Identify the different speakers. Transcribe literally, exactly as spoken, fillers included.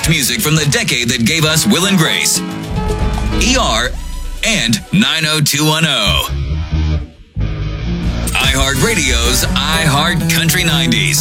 Speaker 1: best music from the decade that gave us Will and Grace, E R, and nine oh two one oh. iHeartRadio's iHeart Country nineties.